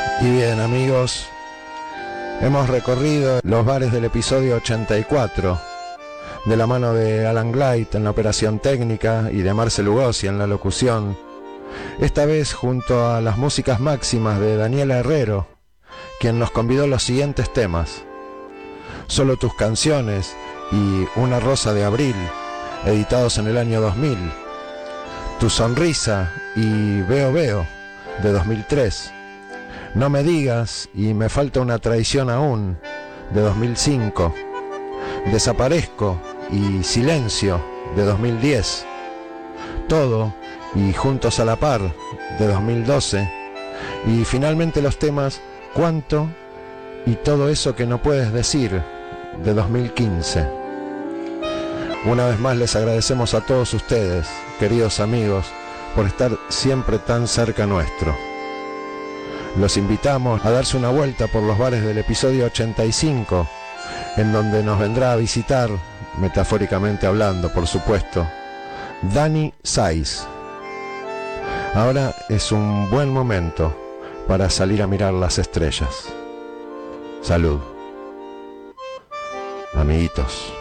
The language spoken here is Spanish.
Y bien, amigos, hemos recorrido los bares del episodio 84 de la mano de Alan Glide en la operación técnica y de Marcel Lugosi en la locución, esta vez junto a las músicas máximas de Daniela Herrero, quien nos convidó los siguientes temas: Solo tus canciones y Una rosa de abril, editados en el año 2000, Tu sonrisa y Veo Veo, de 2003, No me digas y Me falta una traición aún, de 2005, Desaparezco y Silencio, de 2010, Todo y Juntos a la par, de 2012, y finalmente los temas Cuánto y Todo eso que no puedes decir, de 2015. Una vez más les agradecemos a todos ustedes, queridos amigos, por estar siempre tan cerca nuestro. Los invitamos a darse una vuelta por los bares del episodio 85, en donde nos vendrá a visitar, metafóricamente hablando, por supuesto, Dani Saiz. Ahora es un buen momento para salir a mirar las estrellas. Salud, amiguitos.